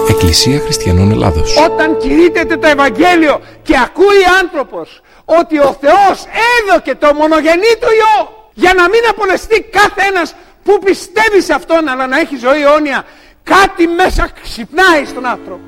Εκκλησία Χριστιανών Ελλάδος. Όταν κηρύττεται το Ευαγγέλιο και ακούει άνθρωπος ότι ο Θεός έδωκε το μονογενή του Υιό για να μην απολεστεί κάθε ένας που πιστεύει σε Αυτόν, αλλά να έχει ζωή αιώνια, κάτι μέσα ξυπνάει στον άνθρωπο.